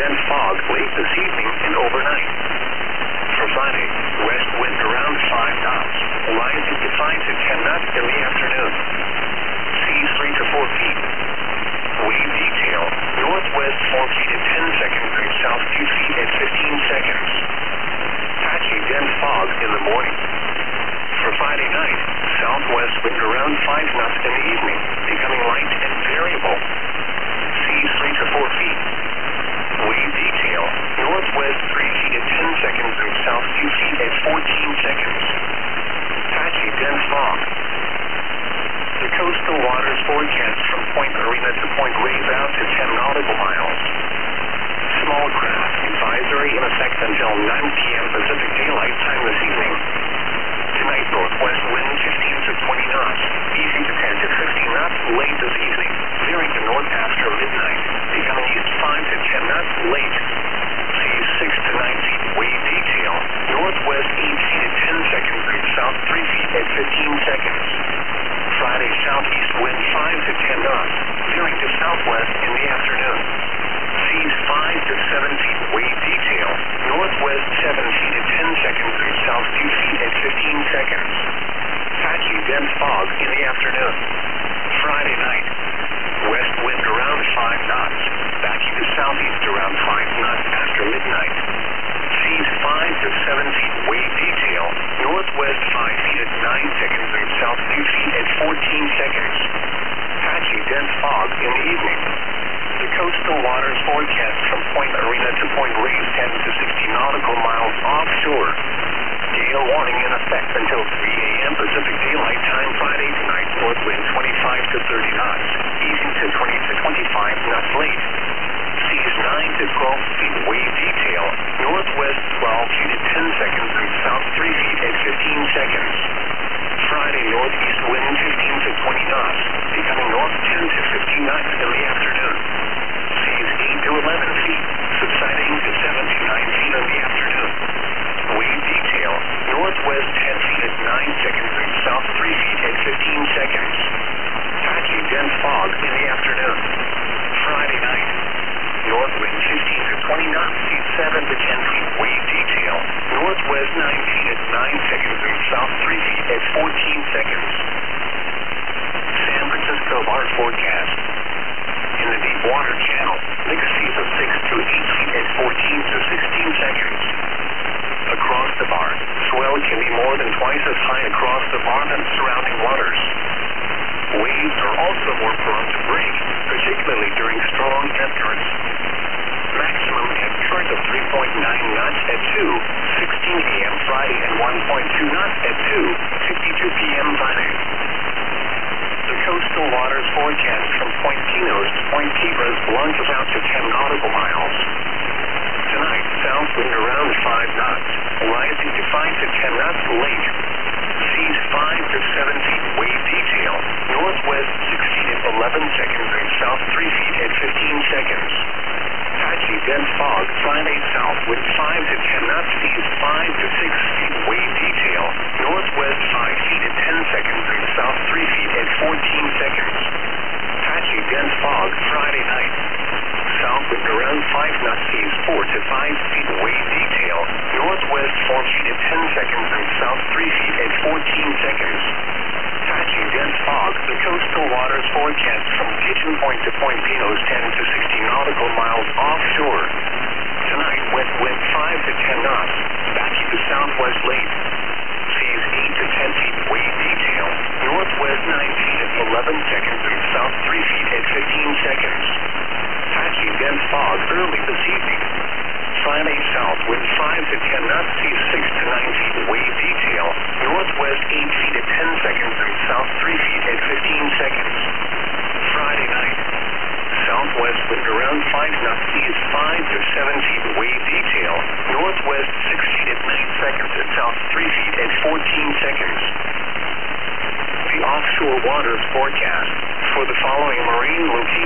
dense fog late this evening and overnight. For Friday, west wind around 5 knots, rising to 5 to 10 knots in the afternoon. Seas 3 to 4 feet. Wave detail, northwest 4 feet at 10 seconds and south 2 feet at 15 seconds. Patchy dense fog in the morning. For Friday night, southwest wind around 5 knots in the evening, becoming light and variable. Seas 3 to 4 feet. Wave detail, northwest 3 feet at 10 seconds and south 2 feet at 14 seconds. Patchy dense fog. The coastal waters forecast from Point Arena to Point Reyes out to 10 nautical miles. Small craft advisory in effect until 9 p.m. Pacific Daylight Time this evening. Tonight, northwest wind 15 to 20 knots, easy to 10 to 15 knots late this evening, veering to north after midnight, becoming east 5 to 10 knots late. Seas 6 to 9 feet, wave detail, northwest 8 feet at 10 seconds and south 3 feet at 15 seconds. Friday, southeast wind 5 to 10 knots, veering to southwest in the afternoon. Seas 5 to 7 feet, wave detail, northwest 7 feet at 10 seconds and south 2 feet at 15 seconds. Patchy dense fog in the afternoon. Friday night, west wind around 5 knots, backing to southeast around 5 knots after midnight. Seas 5 to 7 feet, wave detail, northwest 5 feet at 9 seconds and south 2 feet at 14 seconds. Patchy dense fog in the evening. The coastal waters forecast from Point Arena to Point Reyes 10 to 60 nautical miles offshore. Gale warning in effect until 3 a.m. Pacific Daylight Time Friday tonight. North wind 25 to 30 knots, easing to 20 to 25 knots late. Seas 9 to 12 feet, wave detail, northwest 12 feet at 10 seconds and south 3 feet at 15 seconds. Friday, northeast wind 15 to 20 knots, becoming north 10 to 15 knots in the afternoon. Seas 8 to 11 feet, subsiding to 7 to 9 feet in the afternoon. Wave detail, northwest 10 feet at 9 seconds and south 3 feet at 15 seconds. Patchy dense fog in the afternoon. Friday night, north wind 15 to 20 knots, seas 7 to 10 feet, wave detail, northwest 9 feet at 9 seconds and south 3 feet at 14 seconds. San Francisco bar forecast. In the deep water channel, mixed seas of 6 to 8 feet at 14 to 16 seconds. Across the bar, swell can be more than twice as high across the bar than surrounding waters. Waves are also more prone to break, particularly during strong ebb currents. Maximum ebb current of 3.9 knots at 2:16 a.m. Friday and 1.2 knots at 2:52 p.m. Friday. The coastal waters forecast from Point Pinos to Point Kibras launches out to 10 nautical miles. Tonight, south wind around 5 knots, rising to 5 to 10 knots late. Seas 5 to 7 feet, wave detail, northwest 6 feet at 11 seconds and south 3 feet at 15 seconds. Patchy dense fog, Friday south wind 5 to 10 knots, seas 5 to 6 feet, wave detail, northwest 5 feet at 10 seconds and south 3 feet at 14 seconds. Patchy dense fog, Friday night. South wind around 5 knots, seas 4 to 5 feet, wave detail, northwest 4 feet at 10 seconds and south 3 feet at 14 seconds. Patchy dense fog, the coastal waters forecast from Pigeon Point to Point Pinos 10 to 60 nautical miles offshore. Tonight, west wind 5 to 10 knots, backing to southwest late. Seas 8 to 10 feet, wave detail, northwest 9 feet at 11 seconds and south 3 feet at 15 seconds. Patchy dense fog early this evening. Friday south wind 5 to 10 knots, seas 6 to 9 feet, wave detail, northwest 8 feet at 10 seconds and south 3 feet at 15 seconds. Friday night, southwest wind around 5 knots, seas 5 to 7 feet, wave detail, northwest 6 feet at 9 seconds and south 3 feet at 14 seconds. The offshore waters forecast for the following marine locations.